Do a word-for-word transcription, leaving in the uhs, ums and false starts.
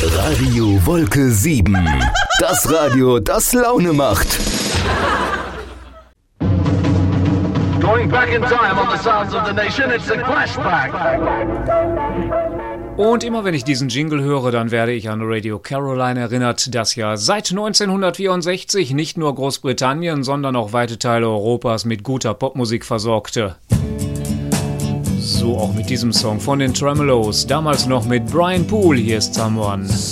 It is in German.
Radio Wolke sieben. Das Radio, das Laune macht. Going back in time on the sounds of the nation, it's a flashback. Und immer wenn ich diesen Jingle höre, dann werde ich an Radio Caroline erinnert, das ja seit neunzehnhundertvierundsechzig nicht nur Großbritannien, sondern auch weite Teile Europas mit guter Popmusik versorgte. So auch mit diesem Song von den Tremeloes, damals noch mit Brian Poole, hier ist Someone.